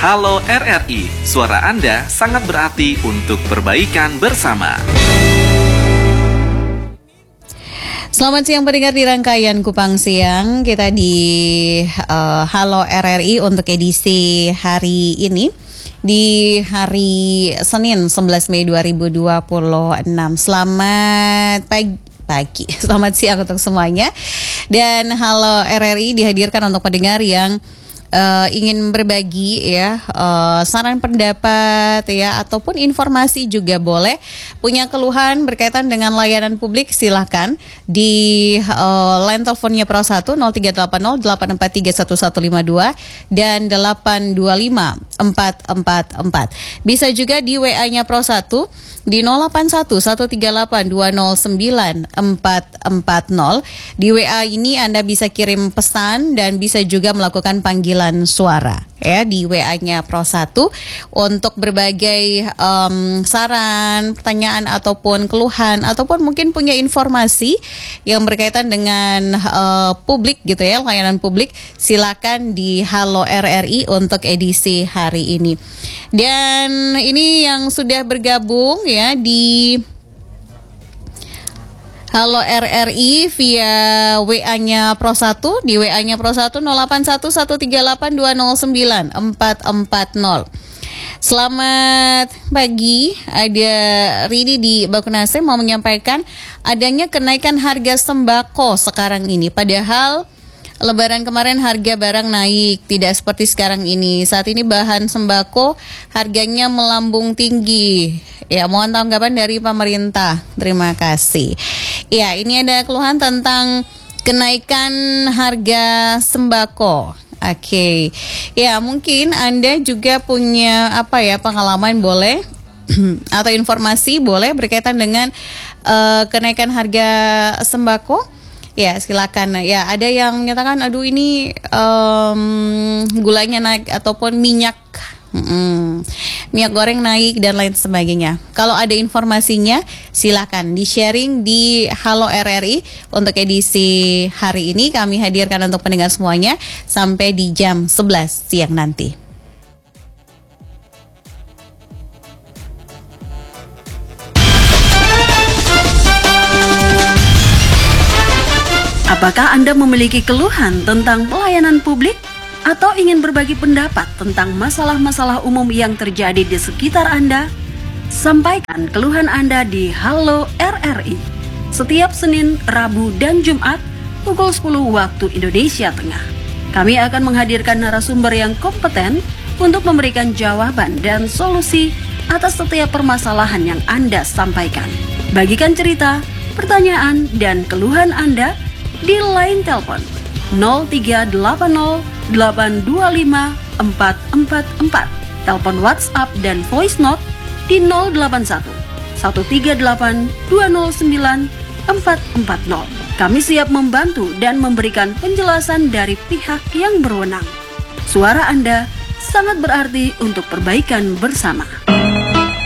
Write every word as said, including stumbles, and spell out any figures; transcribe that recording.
Halo R R I, suara Anda sangat berarti untuk perbaikan bersama. Selamat siang pendengar di rangkaian Kupang Siang. Kita di uh, Halo R R I untuk edisi hari ini, di hari Senin sebelas Mei dua ribu dua puluh enam. Selamat pagi, pagi. Selamat siang untuk semuanya. Dan Halo R R I dihadirkan untuk pendengar yang Uh, ingin berbagi ya uh, saran pendapat ya ataupun informasi juga boleh, punya keluhan berkaitan dengan layanan publik silahkan di uh, line teleponnya Pro satu nol tiga delapan nol delapan empat tiga satu satu lima dua dan delapan dua lima empat empat empat. Bisa juga di W A-nya Pro satu di nol delapan satu satu tiga delapan dua nol sembilan empat empat nol. Di W A ini Anda bisa kirim pesan dan bisa juga melakukan panggilan suara ya di W A-nya Pro satu untuk berbagai um, saran, pertanyaan ataupun keluhan ataupun mungkin punya informasi yang berkaitan dengan uh, publik gitu ya, layanan publik, silakan di Halo R R I untuk edisi hari ini. Dan ini yang sudah bergabung ya di Halo R R I via W A-nya Pro satu, di W A-nya Pro satu nol delapan satu satu tiga delapan dua nol sembilan empat empat nol. Selamat pagi, ada Ridi di Bakunase mau menyampaikan adanya kenaikan harga sembako sekarang ini, padahal Lebaran kemarin harga barang naik, tidak seperti sekarang ini. Saat ini bahan sembako harganya melambung tinggi. Ya, mohon tanggapan dari pemerintah. Terima kasih. Ya, ini ada keluhan tentang kenaikan harga sembako. Oke. Okay. Ya, mungkin Anda juga punya apa ya, pengalaman boleh atau informasi boleh berkaitan dengan uh, kenaikan harga sembako. Ya, silakan. Ya, ada yang menyatakan, aduh ini um, gulanya naik ataupun minyak, mm, minyak goreng naik dan lain sebagainya. Kalau ada informasinya, silakan di-sharing di Halo R R I untuk edisi hari ini. Kami hadirkan untuk pendengar semuanya sampai di jam sebelas siang nanti. Apakah Anda memiliki keluhan tentang pelayanan publik atau ingin berbagi pendapat tentang masalah-masalah umum yang terjadi di sekitar Anda? Sampaikan keluhan Anda di Halo R R I setiap Senin, Rabu, dan Jumat pukul sepuluh waktu Indonesia Tengah. Kami akan menghadirkan narasumber yang kompeten untuk memberikan jawaban dan solusi atas setiap permasalahan yang Anda sampaikan. Bagikan cerita, pertanyaan, dan keluhan Anda di line telepon nol tiga delapan nol delapan dua lima empat empat empat, telepon WhatsApp dan voice note di nol delapan satu satu tiga delapan dua nol sembilan empat empat nol. Kami siap membantu dan memberikan penjelasan dari pihak yang berwenang. Suara Anda sangat berarti untuk perbaikan bersama.